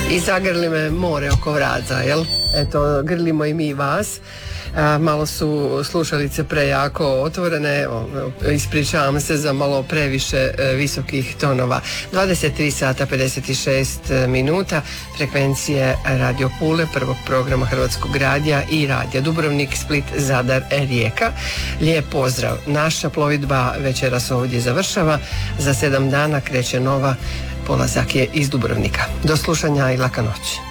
I zagrli me more oko vraza, jel? Eto, grlimo i mi vas. Malo su slušalice prejako otvorene, ispričavam se za malo previše visokih tonova. 23 sata 56 minuta, frekvencije Radio Pule, prvog programa Hrvatskog radija i radija Dubrovnik, Split, Zadar, Rijeka. Lijep pozdrav. Naša plovidba večeras ovdje završava. Za 7 dana kreće nova, polazak je iz Dubrovnika. Do slušanja i laka noć.